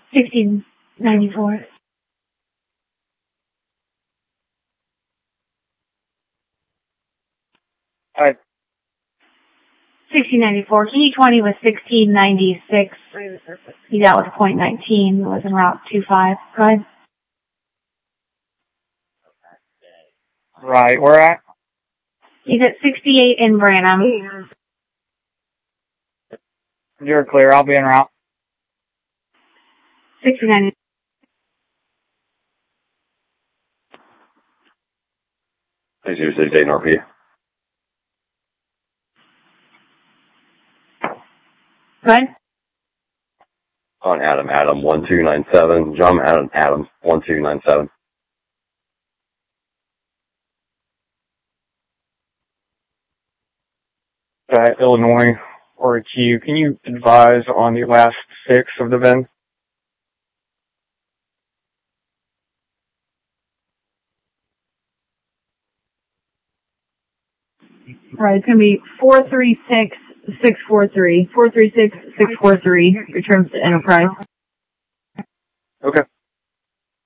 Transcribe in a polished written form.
1694. Alright. 1694. KE20 was 1696. He's out with .19. He was en route 25. Go ahead. Right, where at? He's at 68 in Branham. You're clear, I'll be en route. 69. Hey, 068 NRP. Go ahead. On Adam 1297. John Adam 1297. Illinois or Q. Can you advise on the last 6 of the VIN? Right, it's going to be 436643. 436643 returns to Enterprise. Okay.